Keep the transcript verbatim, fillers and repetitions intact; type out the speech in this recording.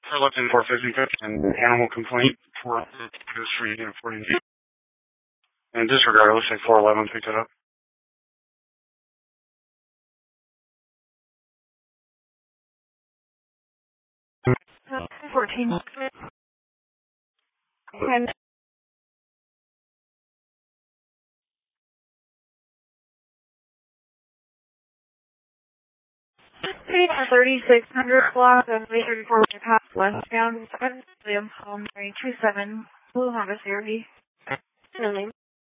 For lifting four fifty-fifth and animal complaint for this for unit forty. And disregard, it looks like four eleven picked it up. fourteen. And thirty-six hundred block of eight thirty-four pass westbound, William Home, three two seven, Blue Honda Series.